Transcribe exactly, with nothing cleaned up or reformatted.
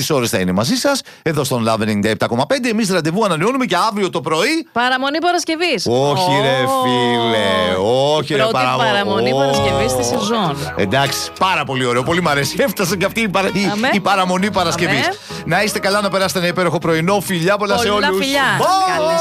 τρεις ώρες θα είναι μαζί σας, εδώ στον Love ενενήντα επτά κόμμα πέντε. Εμείς ραντεβού ανανεώνουμε και αύριο το πρωί. Παραμονή Παρασκευής. Όχι, oh. ρε φίλε. Όχι, ρε παραμονή. Παραμονή oh. Παρασκευής στη σεζόν. Εντάξει, πάρα πολύ ωραίο. Πολύ μ' αρέσει. Έφτασε και αυτή η, παρα... η παραμονή Παρασκευής. Να είστε καλά, να περάσετε ένα υπέροχο πρωινό. Φιλιά πολλά σε όλους. Πολλά φιλιά.